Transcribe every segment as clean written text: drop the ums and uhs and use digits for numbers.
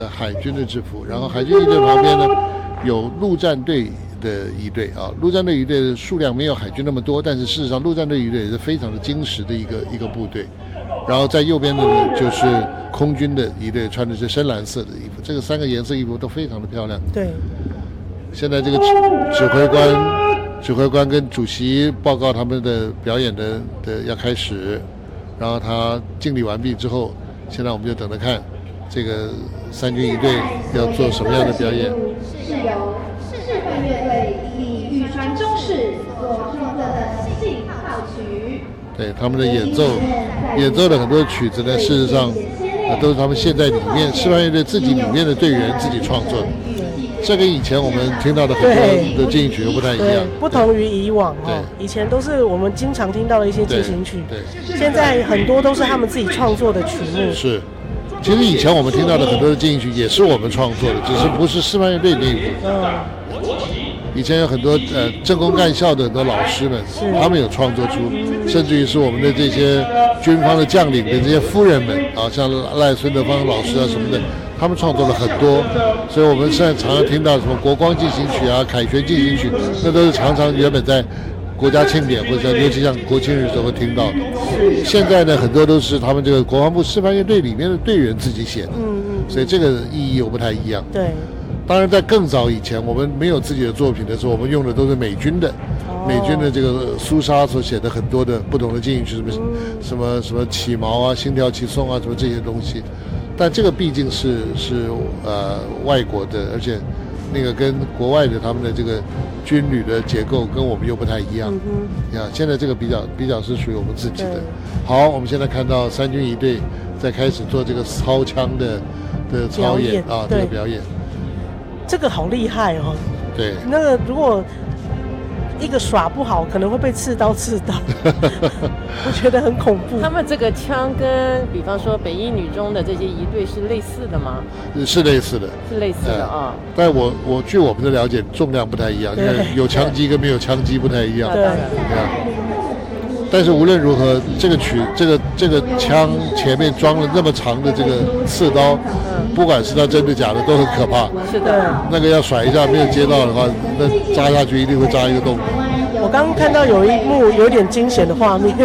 海军的制服，然后海军仪队旁边呢有陆战队的仪队啊，陆战队仪队的数量没有海军那么多，但是事实上陆战队仪队也是非常的精实的一个部队。然后在右边的呢就是空军的仪队，穿的是深蓝色的衣服，这个3个颜色衣服都非常的漂亮。 对， 现在这个指挥官跟主席报告他们的表演的要开始，然后他敬礼完毕之后，现在我们就等着看这个三军仪队要做什么样的表演。 是由示范乐队以玉川中士所创作的信号曲。 对，他们的演奏的很多曲子呢，事实上都是他们现在里面示范乐队自己里面的队员自己创作的。这跟以前我们听到的很多的进行曲又不太一样， 不同于以往哦。以前都是我们经常听到的一些进行曲， 对， 现在很多都是他们自己创作的曲目。 是，其实以前我们听到的很多的进行曲也是我们创作的，只是不是示范乐队那一部。以前有很多政工干校的很多老师们，他们有创作出，甚至于是我们的这些军方的将领的这些夫人们啊，像赖孙德芳老师啊什么的，他们创作了很多。所以我们现在常常听到什么国光进行曲啊、凯旋进行曲，那都是常常原本在国家庆典或者尤其像国庆日时候会听到的。现在呢，很多都是他们这个国防部示范乐队里面的队员自己写的，所以这个意义又不太一样。 对。 当然，在更早以前，我们没有自己的作品的时候，我们用的都是美军的这个苏莎所写的很多的不同的进行曲，什么起毛啊、心跳起颂啊，什么这些东西。但这个毕竟是外国的，而且那个跟国外的他们的这个军旅的结构跟我们又不太一样。现在这个比较是属于我们自己的。好，我们现在看到三军仪队在开始做这个操枪的操演啊，这个表演。 这个好厉害哦！ 对， 那个如果一个耍不好，可能会被刺刀，我觉得很恐怖。 他们这个枪跟比方说北一女中的这些仪队是类似的吗？ 是类似的， 是类似的啊。 但我据我们的了解，重量不太一样，因为有枪击跟没有枪击不太一样。 对。 但是无论如何，这个枪前面装了那么长的这个刺刀，不管是它真的假的，都很可怕。 是的， 那个要甩一下没有接到的话，那扎下去一定会扎一个洞。 我刚刚看到有一幕有点惊险的画面。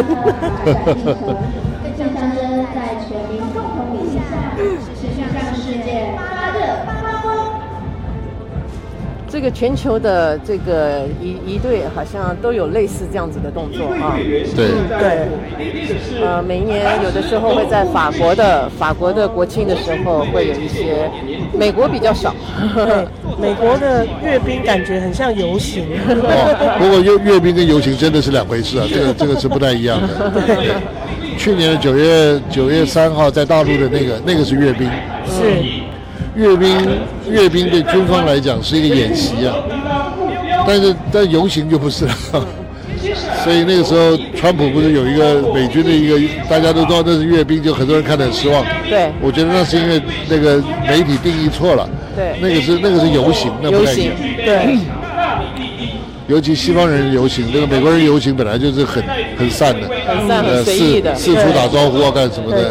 更象征在全民共同理念下，持续让世界发热发光。 这个全球的这个仪队好像都有类似这样子的动作啊。 对。 每一年有的时候会在法国的国庆的时候会有一些，美国比较少。 对，美国的阅兵感觉很像游行。 不过阅兵跟游行真的是两回事啊，这个是不太一样的。对。去年的9月3号在大陆的那个是阅兵。 是。 阅兵对军方来讲是一个演习啊，但游行就不是了。所以那个时候，川普不是有一个美军的一个，大家都知道那是阅兵，就很多人看得很失望。 对， 我觉得那是因为那个媒体定义错了。 对， 那个是游行，那不太一样。 对。 尤其西方人游行，这个美国人游行本来就是很散的， 很随意的， 四处打招呼啊，干什么的。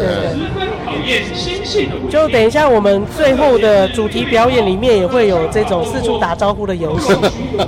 就等一下，我们最后的主题表演里面也会有这种四处打招呼的游戏。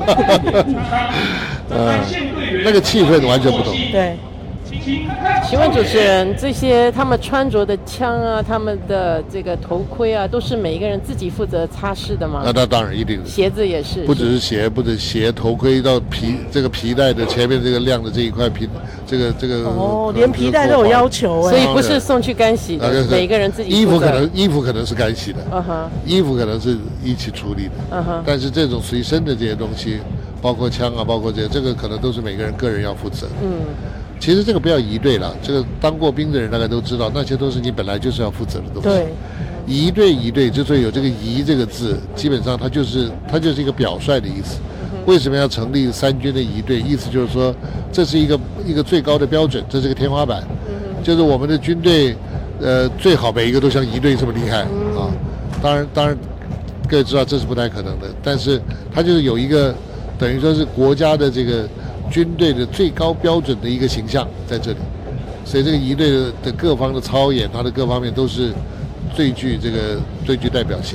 那个气氛完全不同。 对。 请问主持人，这些他们穿着的枪啊，他们的这个头盔啊，都是每一个人自己负责擦拭的吗？ 那当然一定的。 鞋子也是。 不只是鞋，不止鞋，头盔到这个皮带的前面这个亮的这一块皮，这个。 哦，连皮带都有要求哎。 所以不是送去干洗的，每一个人自己负责。 衣服可能是干洗的，衣服可能是一起处理的，但是这种随身的这些东西，包括枪啊，包括这个可能都是每个人个人要负责。其实这个不要仪队了，这个当过兵的人大概都知道，那些都是你本来就是要负责的东西。 对， 仪队之所以有这个仪这个字，基本上它就是一个表率的意思。为什么要成立三军的仪队？意思就是说，这是一个最高的标准，这是个天花板。就是我们的军队，最好每一个都像仪队这么厉害啊。当然，各位知道这是不太可能的，但是它就是有一个等于说是国家的这个军队的最高标准的一个形象在这里，所以这个仪队的各方的操演，它的各方面都是最具代表性。